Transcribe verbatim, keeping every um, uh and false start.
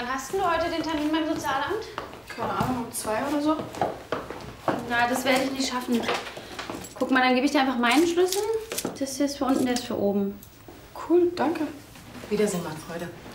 Wann hast du heute den Termin beim Sozialamt? Keine Ahnung, um zwei oder so. Na, das werde ich nicht schaffen. Guck mal, dann gebe ich dir einfach meinen Schlüssel. Das hier ist für unten, der ist für oben. Cool, danke. Wiedersehen, Manfreude.